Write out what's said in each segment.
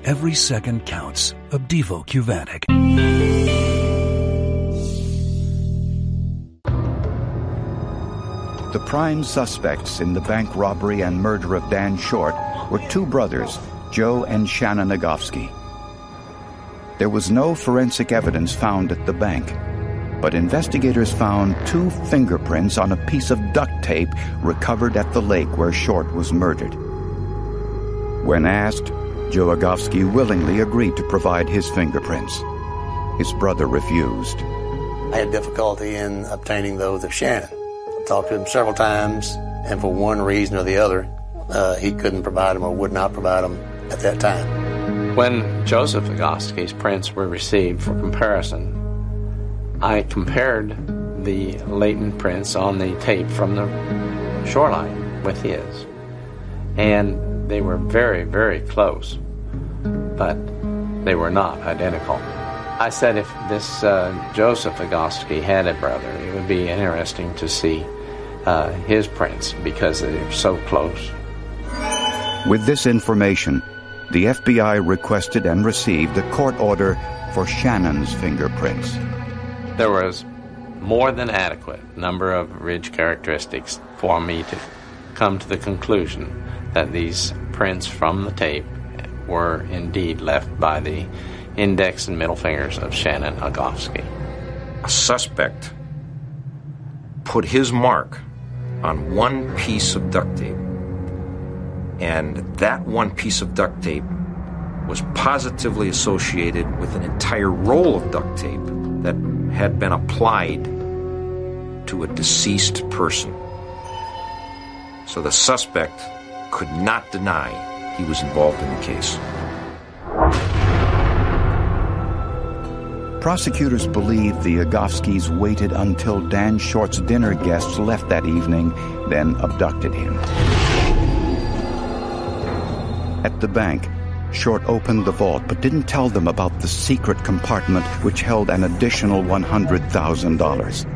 Every second counts of Devo Qvantic. The prime suspects in the bank robbery and murder of Dan Short were two brothers, Joe and Shannon Agofsky. There was no forensic evidence found at the bank, but investigators found two fingerprints on a piece of duct tape recovered at the lake where Short was murdered. When asked, Joe Agofsky willingly agreed to provide his fingerprints. His brother refused. I had difficulty in obtaining those of Shannon. I talked to him several times, and for one reason or the other, he couldn't provide them or would not provide them at that time. When Joseph Agofsky's prints were received for comparison, I compared the latent prints on the tape from the shoreline with his. And they were very, very close, but they were not identical. I said if this Joseph Agofsky had a brother, it would be interesting to see his prints because they're so close. With this information, the FBI requested and received a court order for Shannon's fingerprints. There was more than adequate number of ridge characteristics for me to come to the conclusion that these prints from the tape were indeed left by the index and middle fingers of Shannon Agofsky. A suspect put his mark on one piece of duct tape, and that one piece of duct tape was positively associated with an entire roll of duct tape that had been applied to a deceased person. So the suspect could not deny he was involved in the case. Prosecutors believe the Agofskys waited until Dan Short's dinner guests left that evening, then abducted him. At the bank, Short opened the vault but didn't tell them about the secret compartment which held an additional $100,000.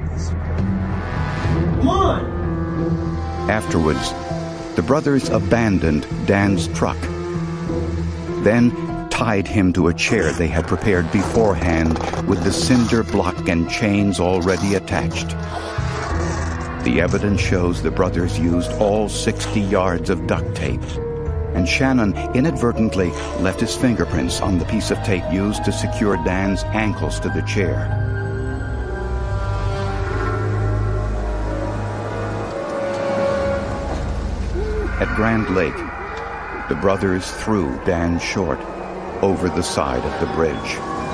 Afterwards, the brothers abandoned Dan's truck, then tied him to a chair they had prepared beforehand with the cinder block and chains already attached. The evidence shows the brothers used all 60 yards of duct tape, and Shannon inadvertently left his fingerprints on the piece of tape used to secure Dan's ankles to the chair. At Grand Lake, the brothers threw Dan Short over the side of the bridge.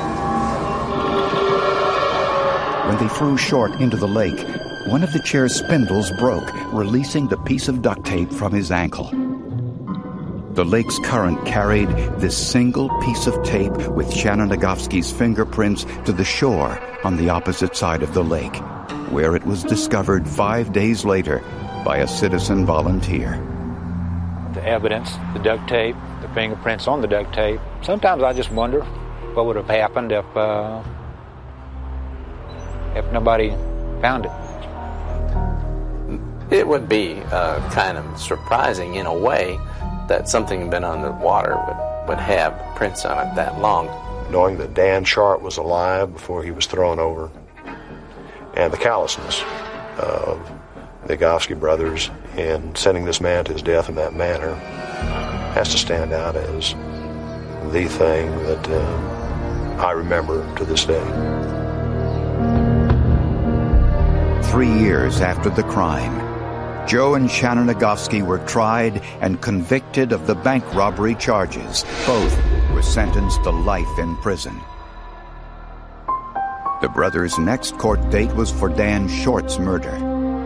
When they threw Short into the lake, one of the chair's spindles broke, releasing the piece of duct tape from his ankle. The lake's current carried this single piece of tape with Shannon Agofsky's fingerprints to the shore on the opposite side of the lake, where it was discovered 5 days later by a citizen volunteer. The evidence, the duct tape, the fingerprints on the duct tape. Sometimes I just wonder what would have happened if nobody found it. It would be kind of surprising in a way that something had been underwater would have prints on it that long. Knowing that Dan Short was alive before he was thrown over, and the callousness of the Agofsky brothers in sending this man to his death in that manner has to stand out as the thing that I remember to this day. 3 years after the crime, Joe and Shannon Agofsky were tried and convicted of the bank robbery charges. Both were sentenced to life in prison. The brothers' next court date was for Dan Short's murder.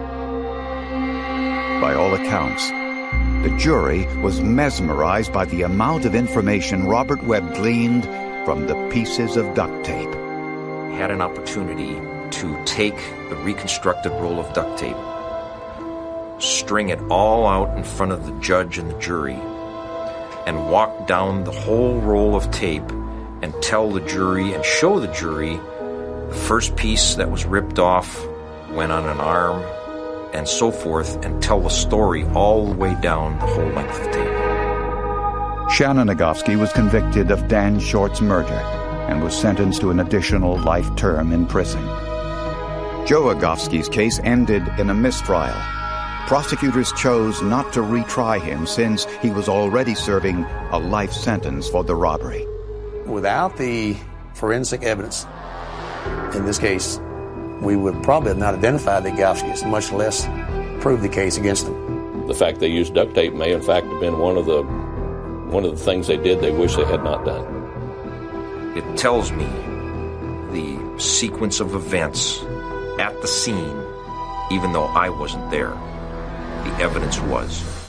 By all accounts, the jury was mesmerized by the amount of information Robert Webb gleaned from the pieces of duct tape. Had an opportunity to take the reconstructed roll of duct tape, string it all out in front of the judge and the jury, and walk down the whole roll of tape and tell the jury and show the jury the first piece that was ripped off went on an arm, and so forth, and tell the story all the way down the whole length of tape. Shannon Nagofsky was convicted of Dan Short's murder and was sentenced to an additional life term in prison. Joe Agofsky's case ended in a mistrial. Prosecutors chose not to retry him since he was already serving a life sentence for the robbery. Without the forensic evidence, in this case, we would probably have not identified the Agofskys, much less prove the case against them. The fact they used duct tape may in fact have been one of the things they did they wish they had not done. It tells me the sequence of events at the scene, even though I wasn't there, the evidence was.